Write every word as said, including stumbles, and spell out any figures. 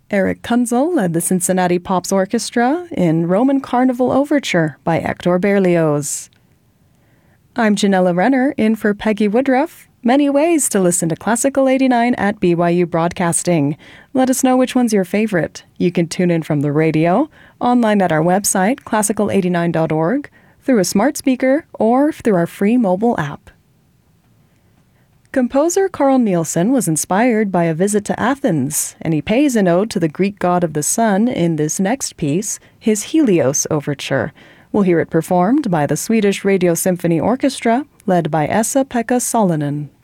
Eric Kunzel led the Cincinnati Pops Orchestra in Roman Carnival Overture by Hector Berlioz. I'm Janella Renner, in for Peggy Woodruff. Many ways to listen to Classical eighty-nine at B Y U Broadcasting. Let us know which one's your favorite. You can tune in from the radio, online at our website, classical eighty-nine dot org, through a smart speaker, or through our free mobile app. Composer Carl Nielsen was inspired by a visit to Athens, and he pays an ode to the Greek god of the sun in this next piece, his Helios Overture. We'll hear it performed by the Swedish Radio Symphony Orchestra, led by Esa-Pekka Salonen.